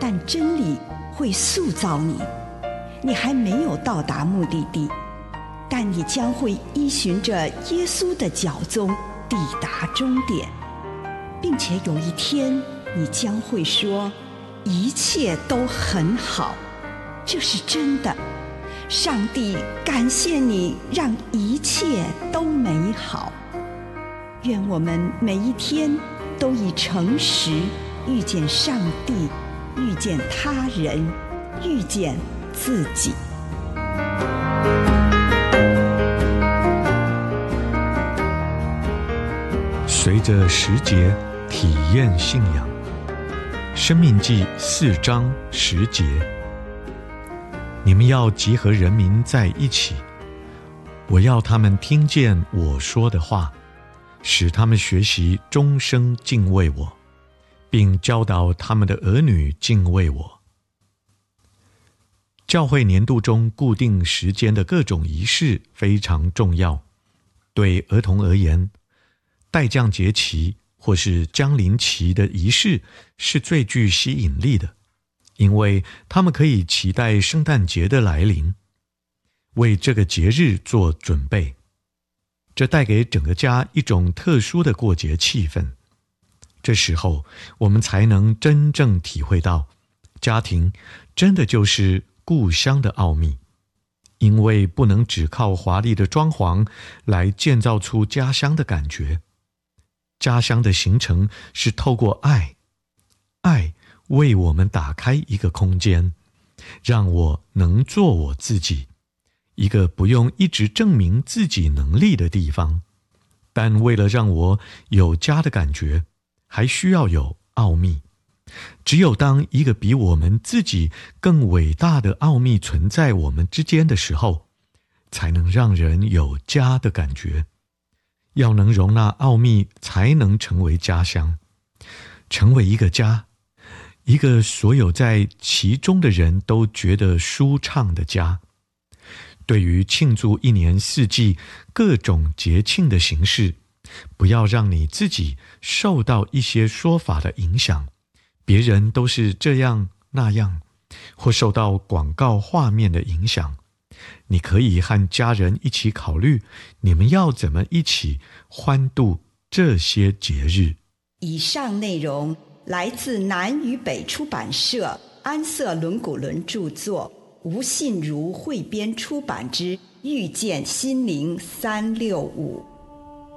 但真理会塑造你。你还没有到达目的地，但你将会依循着耶稣的脚踪抵达终点，并且有一天你将会说，一切都很好。这是真的。上帝感谢你，让一切都美好。愿我们每一天都以诚实遇见上帝，遇见他人，遇见自己。 随着时节体验信仰。申命记4章10节，你们要集合人民在一起，我要他们听见我说的话，使他们学习终生敬畏我，并教导他们的儿女敬畏我。教会年度中固定时间的各种仪式非常重要。对儿童而言，待降节期或是降临期的仪式是最具吸引力的，因为他们可以期待圣诞节的来临，为这个节日做准备。这带给整个家一种特殊的过节气氛。这时候，我们才能真正体会到，家庭真的就是故乡的奥秘。因为不能只靠华丽的装潢来建造出家乡的感觉。家乡的形成是透过爱，爱为我们打开一个空间，让我能做我自己，一个不用一直证明自己能力的地方。但为了让我有家的感觉，还需要有奥秘。只有当一个比我们自己更伟大的奥秘存在我们之间的时候，才能让人有家的感觉。要能容纳奥秘，才能成为家乡，成为一个家，一个所有在其中的人都觉得舒畅的家。对于庆祝一年四季各种节庆的形式，不要让你自己受到一些说法的影响，别人都是这样那样，或受到广告画面的影响。你可以和家人一起考虑，你们要怎么一起欢度这些节日。 以上内容来自南与北出版社安瑟伦古伦著作，吴信如汇编出版之《遇见心灵365》。